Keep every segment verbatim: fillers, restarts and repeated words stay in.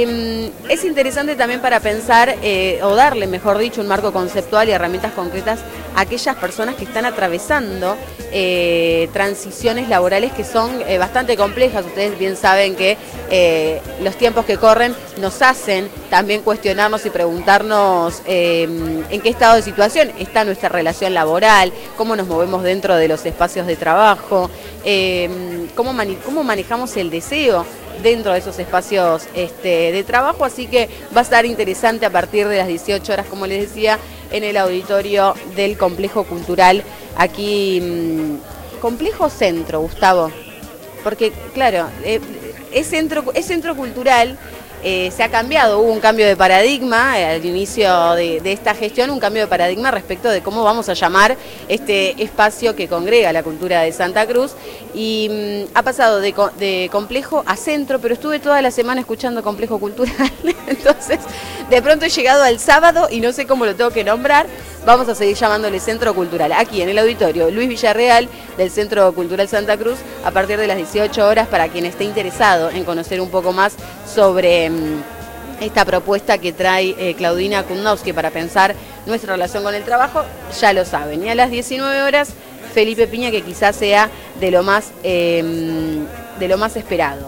Es interesante también para pensar, eh, o darle, mejor dicho, un marco conceptual y herramientas concretas a aquellas personas que están atravesando eh, transiciones laborales que son eh, bastante complejas. Ustedes bien saben que eh, los tiempos que corren nos hacen también cuestionarnos y preguntarnos eh, en qué estado de situación está nuestra relación laboral, cómo nos movemos dentro de los espacios de trabajo, eh, cómo, mani- cómo manejamos el deseo dentro de esos espacios este, de trabajo, así que va a estar interesante a partir de las dieciocho horas, como les decía, en el auditorio del Complejo Cultural, aquí, mmm, Complejo Centro, Gustavo, porque claro, eh, es, centro, es centro cultural. Eh, se ha cambiado, hubo un cambio de paradigma eh, al inicio de, de esta gestión, un cambio de paradigma respecto de cómo vamos a llamar este espacio que congrega la cultura de Santa Cruz y mm, ha pasado de, de complejo a centro, pero estuve toda la semana escuchando complejo cultural, entonces de pronto he llegado al sábado y no sé cómo lo tengo que nombrar. Vamos a seguir llamándole Centro Cultural, aquí en el auditorio Luis Villarreal del Centro Cultural Santa Cruz, a partir de las dieciocho horas, para quien esté interesado en conocer un poco más sobre mmm, esta propuesta que trae eh, Claudina Kundowski para pensar nuestra relación con el trabajo, ya lo saben. Y a las diecinueve horas, Felipe Piña, que quizás sea de lo más, eh, de lo más esperado.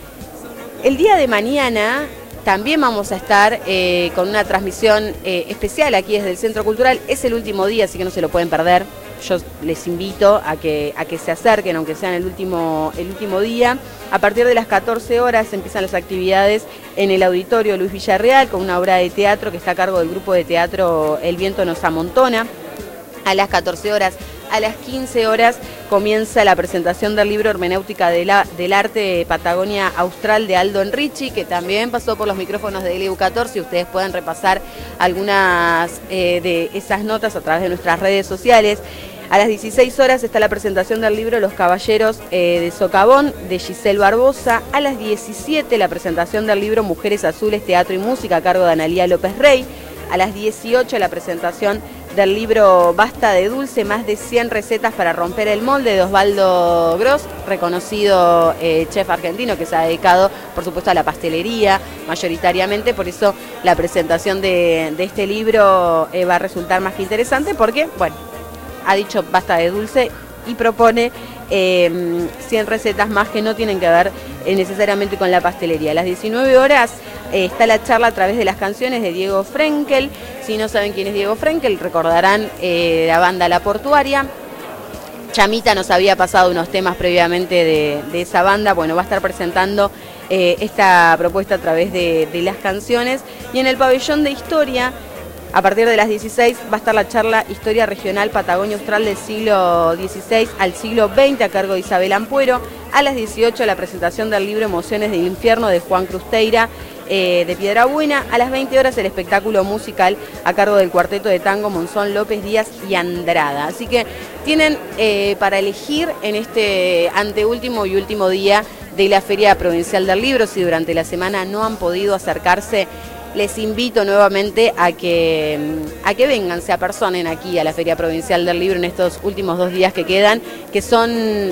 El día de mañana también vamos a estar eh, con una transmisión eh, especial aquí desde el Centro Cultural. Es el último día, así que no se lo pueden perder. Yo les invito a que, a que se acerquen, aunque sea en el último, el último día. A partir de las catorce horas empiezan las actividades en el auditorio Luis Villarreal, con una obra de teatro que está a cargo del grupo de teatro El Viento Nos Amontona. A las catorce horas, a las quince horas, comienza la presentación del libro Hermenéutica de la, del Arte Patagonia Austral de Aldo Enrichi, que también pasó por los micrófonos de L U catorce. Ustedes pueden repasar algunas eh, de esas notas a través de nuestras redes sociales. A las dieciséis horas está la presentación del libro Los Caballeros eh, de Socavón, de Giselle Barbosa. A las diecisiete, la presentación del libro Mujeres Azules, Teatro y Música, a cargo de Analía López Rey. A las dieciocho, la presentación del libro Basta de Dulce, más de cien recetas para romper el molde, de Osvaldo Gross, reconocido eh, chef argentino que se ha dedicado, por supuesto, a la pastelería mayoritariamente. Por eso la presentación de, de este libro eh, va a resultar más que interesante, porque, bueno, ha dicho basta de dulce y propone eh, cien recetas más que no tienen que ver eh, necesariamente con la pastelería. A las diecinueve horas eh, está la charla a través de las canciones de Diego Frenkel. Si no saben quién es Diego Frenkel, recordarán eh, la banda La Portuaria. Chamita nos había pasado unos temas previamente de, de esa banda. Bueno, va a estar presentando eh, esta propuesta a través de, de las canciones. Y en el pabellón de historia, a partir de las dieciséis, va a estar la charla Historia Regional Patagonia Austral del siglo dieciséis al siglo veinte, a cargo de Isabel Ampuero. A las dieciocho, la presentación del libro Emociones del Infierno, de Juan Crusteira, eh, de Piedrabuena. A las veinte horas, el espectáculo musical a cargo del cuarteto de tango Monzón, López, Díaz y Andrada. Así que tienen eh, para elegir en este anteúltimo y último día de la Feria Provincial del Libro. Si durante la semana no han podido acercarse, les invito nuevamente a que, a que vengan, se apersonen aquí a la Feria Provincial del Libro en estos últimos dos días que quedan, que son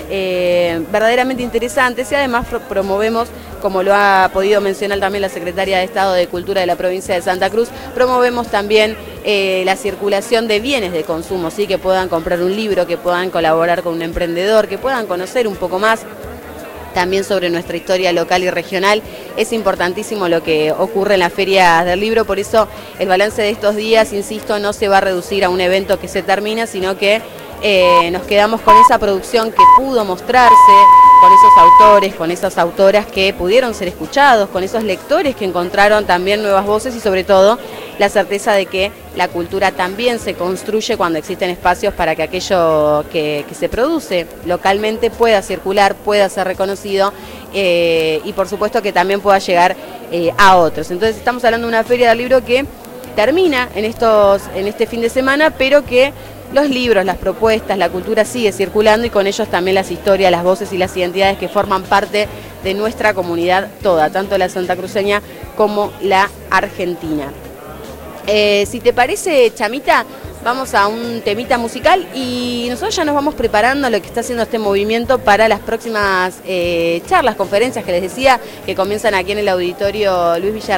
eh, verdaderamente interesantes, y además pro promovemos, como lo ha podido mencionar también la Secretaria de Estado de Cultura de la provincia de Santa Cruz, promovemos también eh, la circulación de bienes de consumo, ¿sí? Que puedan comprar un libro, que puedan colaborar con un emprendedor, que puedan conocer un poco más también sobre nuestra historia local y regional. Es importantísimo lo que ocurre en las ferias del libro, por eso el balance de estos días, insisto, no se va a reducir a un evento que se termina, sino que eh, nos quedamos con esa producción que pudo mostrarse, con esos autores, con esas autoras que pudieron ser escuchados, con esos lectores que encontraron también nuevas voces, y sobre todo la certeza de que la cultura también se construye cuando existen espacios para que aquello que, que se produce localmente pueda circular, pueda ser reconocido eh, y por supuesto que también pueda llegar eh, a otros. Entonces estamos hablando de una feria del libro que termina en, estos, en este fin de semana, pero que los libros, las propuestas, la cultura sigue circulando, y con ellos también las historias, las voces y las identidades que forman parte de nuestra comunidad toda, tanto la santacruceña como la argentina. Eh, si te parece, Chamita, vamos a un temita musical y nosotros ya nos vamos preparando a lo que está haciendo este movimiento para las próximas eh, charlas, conferencias que les decía, que comienzan aquí en el auditorio Luis Villarreal.